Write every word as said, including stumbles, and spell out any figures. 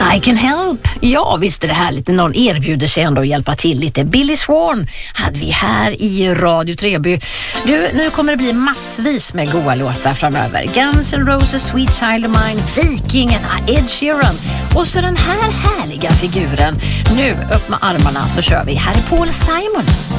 I can help. Ja, visst är det härligt när någon erbjuder sig ändå att hjälpa till lite. Billy Swan hade vi här i Radio Treby. Du, nu kommer det bli massvis med goa låtar framöver. Guns N' Roses, Sweet Child of Mine, Vikingarna, Ed Sheeran och så den här härliga figuren. Nu, upp med armarna så kör vi. Här är Paul Simon.